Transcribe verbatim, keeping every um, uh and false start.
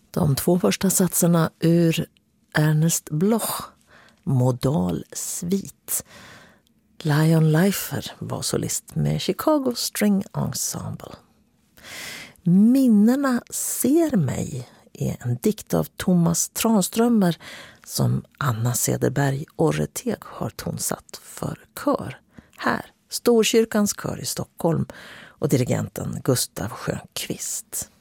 De två första satserna ur Ernest Bloch, Modal svit. Lion Leifer var solist med Chicago String Ensemble. Minnena ser mig är en dikt av Thomas Tranströmer som Anna Cederberg Orreteg har tonsatt för kör. Här, Storkyrkans kör i Stockholm och dirigenten Gustav Schönqvist.